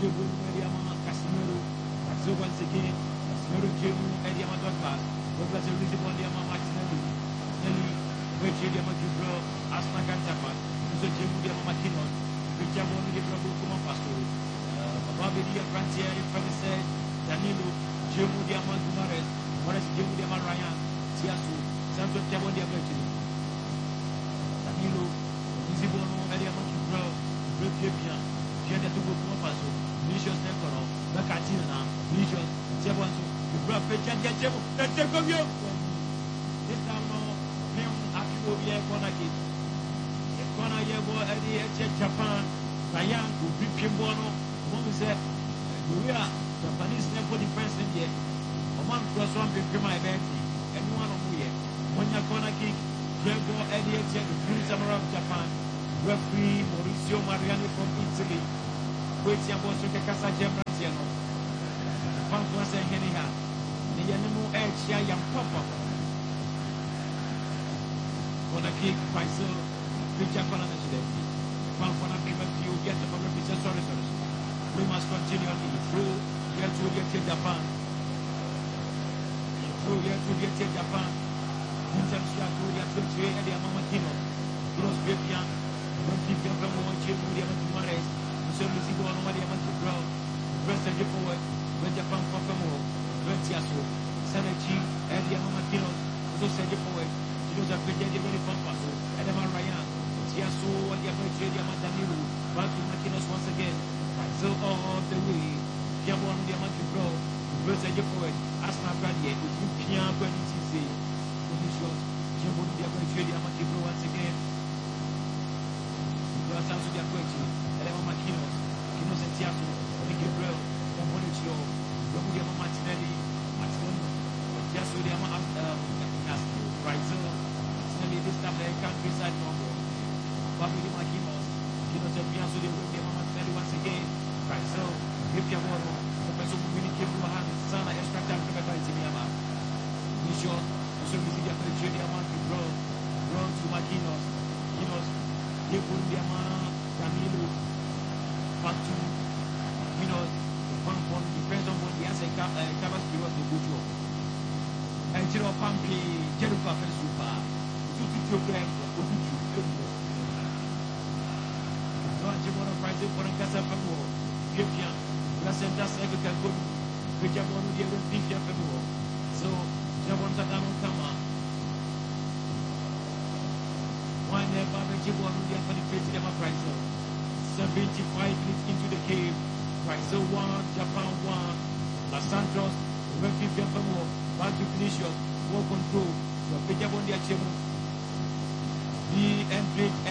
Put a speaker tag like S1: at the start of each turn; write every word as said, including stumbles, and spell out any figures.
S1: Jemu Ediama Casimiro, so once again, Casimiro Jemu Ediama Douglas, Douglas is releasing on the Ama Martinelli, Nelly, which Ediama Jubro, Asma Cantapa, so Jemu Diama Makinon, which I want to give Rabu Kuma Pastor, Babi Dia Francia, Francia, Danilo, Jemu Diama Gumares, Morris Jemu Diama Ryan, Tiasu, Santo Tiamo Diama Danilo, Isibono Ediama Jubro, Repian, Jenda to go Kuma Pastor. Delicious Necoro, Bacatina, Delicious, Jebonso, the prophet Jajamo, the Jacobio. This time, no, film Akibobia Konaki. The Kona Yabo, Eddie, Japan, Ryan, who beat Pimbono, one said, we are Japanese never defense in yet. A man plus one big my baby, and one of we. When you're Konaki, Jabo, Eddie, the Prince Samurai of Japan, referee Mauricio Mariani from Italy. Which I was to the Casa Gembrasiano. Fan was a Heniha. The animal edge, I am papa. For the cake, Pfizer, which I call on the day. Fan for a payment, you get the public picture, sorry, sorry. We must continue on the through, get to get to Japan. Through, get to get to Japan. In terms of the twenty and the Mama Kino. Gross Bipian, don't keep your family on chip with the Mares. So we see one of the amount of ground, rest of the forward, when Japan come from home, Ventiaso, Senachi, and the Amakinos, so send the forward, she knows a pretty very fun puzzle, and Emma Ryan, Tiaso, and the Amateur, the Amataniru, back to Makinos once again, so all the way, Yamon, the Amateur grow, rest of the forward, as my brand yet, with you, Pian, when it is a condition, Yamon, the Amateur, the Amateur grow once again. You are sounds of the Amateur. Makinos, Kinos and Tiago, Gabriel, Moncho, Romudiama Martinelli, Martinelli, Tiago, the Ama Brazil, Martinelli, this time the countryside Congo, Babi Makinos, Kinos and Piazo, the Romudiama Martinelli once again, Brazil, Ripiamoro, Professor Mumini Kibuhan, Sana, extract and prepare Timiama. Mission, so we see the Junior Monkey grow, grow to Makinos, Kinos, Gibundiama, Camilo. Back to, you know, one point depends on what the answer covers period of the Bujo. And you know, Pampi, Jericho Super, two to two grand, two to two. So I just want to price it for a Casa Famo, Gipian, Placenta Seca, which I want to give them Pifia Famo. So, Javonta Kama. Why never you want to get for the face of a price? seventy-five minutes into the cave. Brazil one, Japan one. Los Santos, Refi Fiafamo, back to Vinicius, ball control. So, Peja Bondia Chemo. The end